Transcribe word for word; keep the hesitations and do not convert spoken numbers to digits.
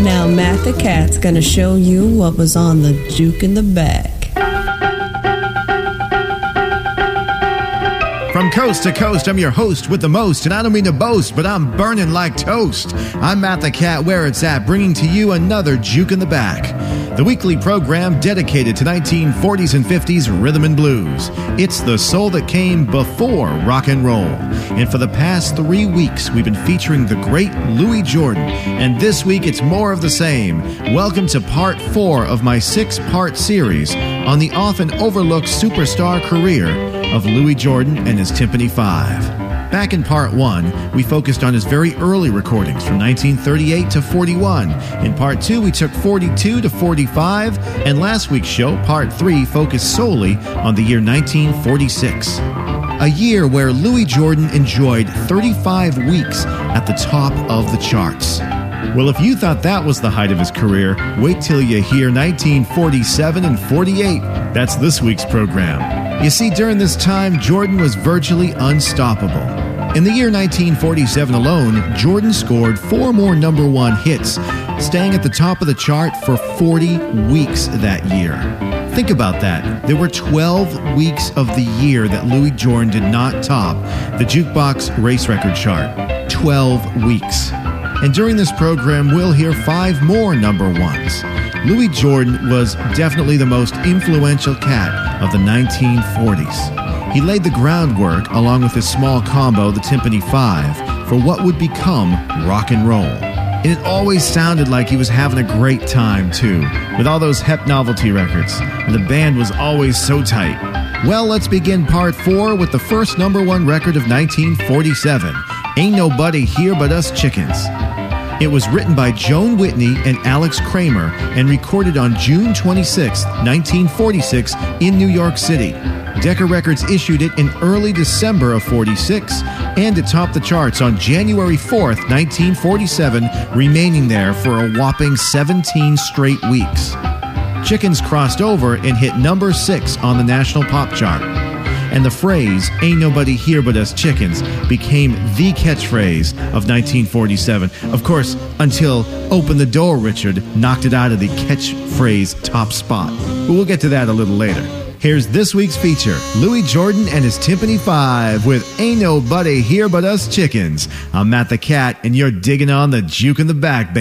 Now Matt the Cat's gonna show you what was on the juke in the back. From coast to coast, I'm your host with the most, and I don't mean to boast, but I'm burning like toast. I'm Matt the Cat, where it's at, bringing to you another Juke in the Back, the weekly program dedicated to nineteen forties and fifties rhythm and blues. It's the soul that came before rock and roll. And for the past three weeks, we've been featuring the great Louis Jordan, and this week it's more of the same. Welcome to part four of my six-part series on the often overlooked superstar career of Louis Jordan and his Tympany Five. Back in part one, we focused on his very early recordings from nineteen thirty-eight to forty-one. In part two, we took forty-two to forty-five, and last week's show, part three, focused solely on the year nineteen forty-six. A year where Louis Jordan enjoyed thirty-five weeks at the top of the charts. Well, if you thought that was the height of his career, wait till you hear nineteen forty-seven and forty-eight. That's this week's program. You see, during this time, Jordan was virtually unstoppable. In the year nineteen forty-seven alone, Jordan scored four more number one hits, staying at the top of the chart for forty weeks that year. Think about that. There were twelve weeks of the year that Louis Jordan did not top the Jukebox Race Record chart. twelve weeks. And during this program, we'll hear five more number ones. Louis Jordan was definitely the most influential cat of the nineteen forties. He laid the groundwork, along with his small combo, the Tympany Five, for what would become rock and roll. And it always sounded like he was having a great time, too, with all those Hep novelty records. And the band was always so tight. Well, let's begin part four with the first number one record of nineteen forty-seven, Ain't Nobody Here But Us Chickens. It was written by Joan Whitney and Alex Kramer and recorded on June twenty-sixth, nineteen forty-six in New York City. Decca Records issued it in early December of forty-six, and it topped the charts on January fourth, nineteen forty-seven, remaining there for a whopping seventeen straight weeks. Chickens crossed over and hit number six on the National Pop Chart. And the phrase, ain't nobody here but us chickens, became the catchphrase of nineteen forty-seven. Of course, until Open the Door, Richard knocked it out of the catchphrase top spot. But we'll get to that a little later. Here's this week's feature, Louis Jordan and his Tympany Five with Ain't Nobody Here But Us Chickens. I'm Matt the Cat, and you're digging on the Juke in the Back, baby.